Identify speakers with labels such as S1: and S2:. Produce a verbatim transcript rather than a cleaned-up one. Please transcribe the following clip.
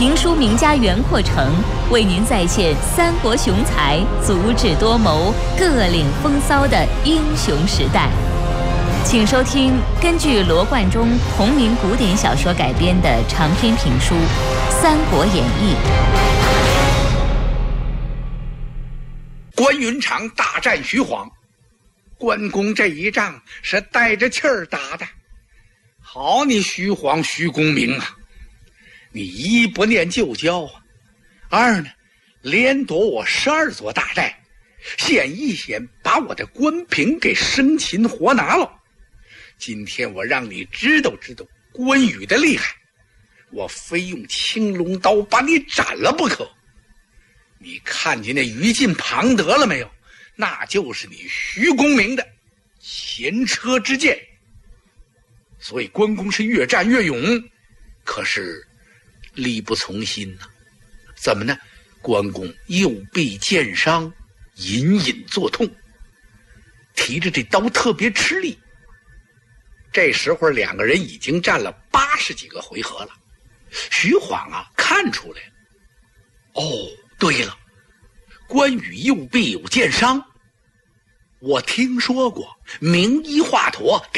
S1: 评书名家袁阔成为您再现三国雄才足智多谋、各领风骚的英雄时代。请收听根据罗贯中同名古典小说改编的长篇评书《三国演义》。
S2: 关云长大战徐晃，关公这一仗是带着气儿打的。好你徐晃徐公明啊，你一不念旧交啊，二呢连夺我十二座大寨，险一险把我的关平给生擒活拿了。今天我让你知道知道关羽的厉害，我非用青龙刀把你斩了不可。你看见那于禁庞德了没有？那就是你徐公明的前车之鉴。所以关公是越战越勇，可是力不从心呐、啊。怎么呢？关公右臂见伤，隐隐作痛，提着这刀特别吃力。这时候两个人已经战了八十几个回合了。徐晃啊看出来了，哦，对了，关羽右臂有剑伤，我听说过名医华佗给